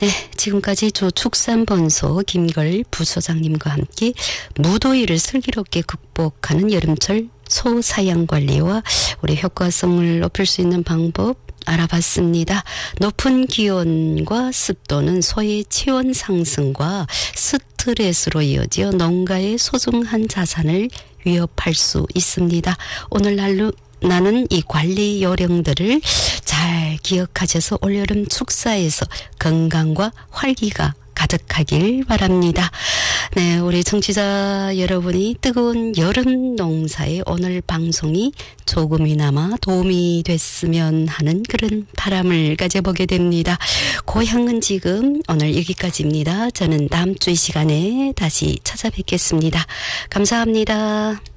네, 지금까지 조축산본소 김걸 부소장님과 함께 무더위를 슬기롭게 극복하는 여름철 소사양 관리와 우리 효과성을 높일 수 있는 방법 알아봤습니다. 높은 기온과 습도는 소의 체온 상승과 스트레스로 이어져 농가의 소중한 자산을 위협할 수 있습니다. 오늘날로 나는 이 관리 요령들을 잘 기억하셔서 올여름 축사에서 건강과 활기가 가득하길 바랍니다. 네, 우리 청취자 여러분이 뜨거운 여름 농사에 오늘 방송이 조금이나마 도움이 됐으면 하는 그런 바람을 가져보게 됩니다. 고향은 지금 오늘 여기까지입니다. 저는 다음 주 이 시간에 다시 찾아뵙겠습니다. 감사합니다.